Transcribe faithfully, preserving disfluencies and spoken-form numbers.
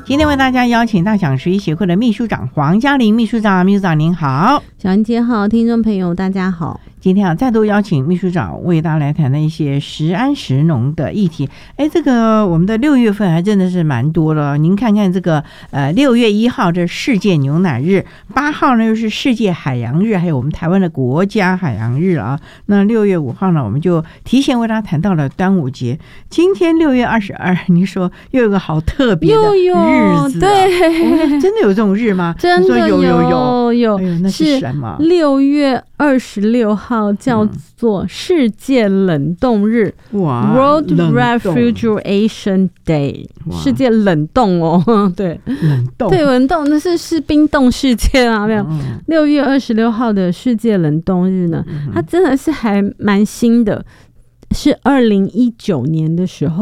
今天为大家邀请大想实习协会的秘书长黄嘉玲秘书长，秘书长您好。 小安姐好，听众朋友大家好。 今天啊，再度邀请秘书长为大家来谈的一些食安食农的议题。哎，这个我们的六月份还真的是蛮多了。您看看这个，呃，六月一号这世界牛奶日，八号呢又是世界海洋日，还有我们台湾的国家海洋日啊。那六月五号呢，我们就提前为大家谈到了端午节。今天六月二十二，您说又有个好特别的日子、啊，对，真的有这种日吗？ 真的有有有有， 哎呦，那是什么？ 六月二十六号叫做世界冷冻日、嗯、，World Refrigeration Day， 世界冷冻哦，对， 冷冻， 对，冷冻那是是冰冻世界啊，没有。六、嗯、月二十六号的世界冷冻日呢，嗯、它真的是还蛮新的，是二零一九年的时候。